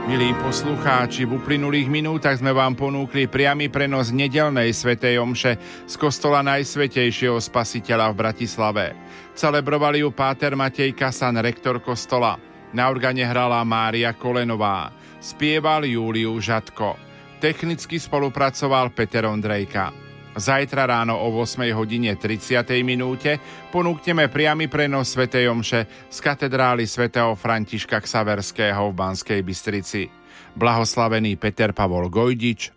Milí poslucháči, v uplynulých minútach sme vám ponúkli priamy prenos nedeľnej svätej omše z kostola Najsvätejšieho Spasiteľa v Bratislave. Celebrovali ju páter Matej Kasan, rektor kostola. Na organe hrala Mária Kolenová. Spieval Júliu Žatko. Technicky spolupracoval Peter Ondrejka. Zajtra ráno o 8:30 ponúkneme priamy prenos svätej omše z katedrály svätého Františka Xaverského v Banskej Bystrici. Blahoslavený Peter Pavol Gojdič